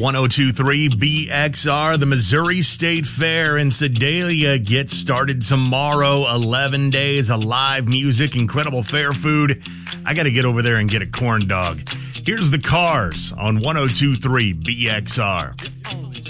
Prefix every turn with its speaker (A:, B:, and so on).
A: 1023 BXR, the Missouri State Fair in Sedalia gets started tomorrow. 11 days of live music, incredible fair food. I got to get over there and get a corn dog. Here's the Cars on 1023 BXR.